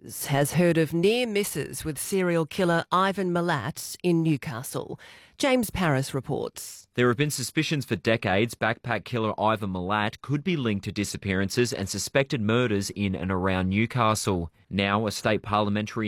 has heard of near misses with serial killer Ivan Milat in Newcastle. James Paris reports. There have been suspicions for decades backpack killer Ivan Milat could be linked to disappearances and suspected murders in and around Newcastle. Now, a state parliamentary